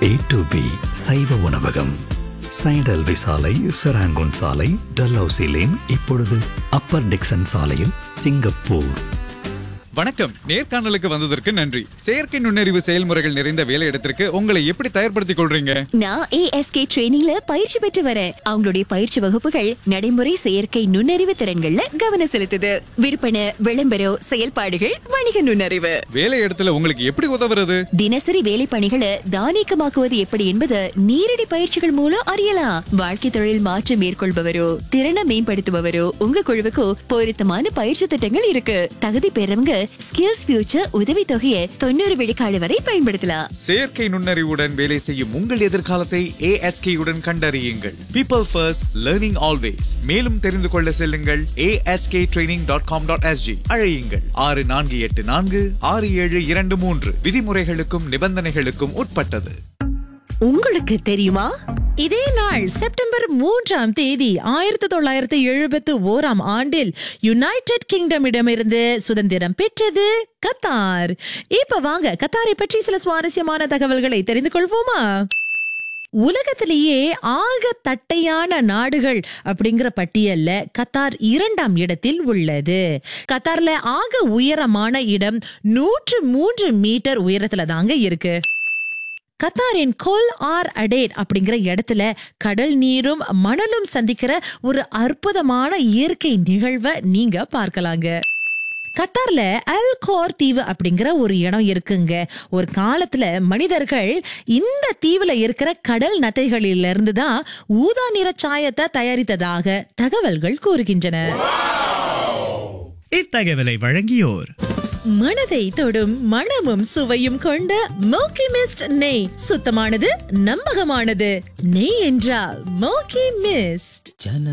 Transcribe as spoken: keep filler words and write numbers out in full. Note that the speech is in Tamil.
ஏ டு பி சைவ உணவகம். சைடல்வி சாலை, செராங்கோன் சாலை, டல்ஹவுசி லேன், இப்பொழுது அப்பர் டிக்சன் சாலையில், சிங்கப்பூர். வணக்கம். நேர்காணலுக்கு வந்ததற்கு நன்றி. செயற்கை நுண்ணறிவு செயல்முறைகள் நிறைந்த வேலை இடத்திற்கு உங்களை எப்படி தயார்படுத்திக் கொள்றீங்க? நான் ஏஎஸ்கே ட்ரெயினிங்ல பயிற்சி பெற்று வரேன். அவங்களுடைய பயிற்சி வகுப்புகள் நடைமுறை செயற்கை நுண்ணறிவு திறன்கள்ல கவனம் செலுத்துது. விற்பனை, விளம்பரம், செயல்பாடுகள், வணிக நுண்ணறிவு. வேலை இடத்துல உங்களுக்கு எப்படி உதவுறது? தினசரி வேலை பணிகளை தானியக்கமாக்குவது எப்படி என்பது நேரடி பயிற்சிகள் மூலம் அறியலாம். வாழ்க்கை தொழில் மாற்றம் மேற்கொள்பவரோ, திறனை மேம்படுத்துபவரோ உங்க குழுவுக்கு பொருத்தமான பயிற்சி திட்டங்கள் இருக்கு. தகுதி பெறவங்க ஸ்கில்ஸ் ஃபியூச்சர் உதவி தொகையை தொண்ணூறு விழுக்காடு வரை பயன்படுத்தலாம். செயற்கை நுண்ணறிவுடன் வேலை செய்யும் உங்கள் எதிர்காலத்தை ஏஎஸ்கே உடன் கண்டறியுங்கள். People first, learning always. மேலும் தெரிந்து கொள்ள செல்லுங்கள் A S K training dot com dot S G. அழையுங்கள் ஆறு நான்கு எட்டு நான்கு ஆறு ஏழு இரண்டு மூன்று. விதிமுறைகளுக்கும் நிபந்தனைகளுக்கும் உட்பட்டது. உங்களுக்கு தெரியுமா, இதே நாள் செப்டம்பர் மூன்றாம் தேதி ஆயிரத்தி தொள்ளாயிரத்தி எழுபத்தி ஓராம் ஆண்டில் யுனைடெட் கிங்டமிடமிருந்து சுதந்திரம் பெற்றது கத்தார். இப்ப வாங்க கத்தாரை பற்றி சில சுவாரஸ்யமான தகவல்களை தெரிந்து கொள்வோமா? உலகத்திலேயே ஆக தட்டையான நாடுகள் அப்படிங்கிற பட்டியல்ல கத்தார் இரண்டாம் இடத்தில் உள்ளது. கத்தார்ல ஆக உயரமான இடம் நூற்று மூன்று மீட்டர் உயரத்துல தாங்க இருக்கு. கத்தாரின் கோல் ஆர் அடேட் அப்படிங்கிற இடத்துல கடல் நீரும் மணலும் சந்திக்கிற ஒரு அற்புதமான இயற்கை நிகழ்வை நீங்க பார்க்கலாங்க. கத்தார்ல அல் கோர் தீவு அப்படிங்கிற ஒரு இடம் இருக்குங்க. ஒரு காலத்துல மனிதர்கள் இந்த தீவுல இருக்கிற கடல் நத்தைகளில இருந்து தான் ஊதா நிற சாயத்தை தயாரித்ததாக தகவல்கள் கூறுகின்றன. இத்தகவலை வழங்கியோர் மனதை தொடும் மணமும் சுவையும் கொண்ட மோக்கி மிஸ்ட் நெய். சுத்தமானது, நம்பகமானது. நெய் என்றால் மோக்கி மிஸ்ட்.